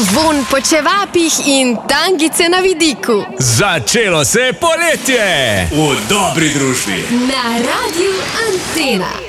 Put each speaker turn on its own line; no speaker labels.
Vonj po čevapih in tangice na vidiku.
Začelo se je poletje!
V dobri družbi.
Na Radiu Antena.